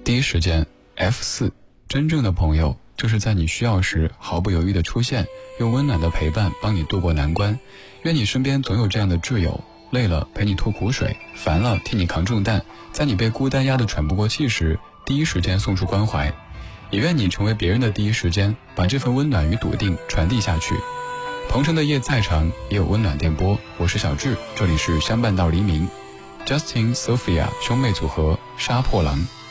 第一时间 F4， 真正的朋友就是在你需要时毫不犹豫地出现，用温暖的陪伴帮你度过难关。愿你身边总有这样的挚友，累了陪你吐苦水，烦了替你扛重担，在你被孤单压得喘不过气时，第一时间送出关怀。也愿你成为别人的第一时间，把这份温暖与笃定传递下去。鹏程的夜再长，也有温暖电波。我是小智，这里是相伴到黎明。Justin Sophia 兄妹组合杀破狼。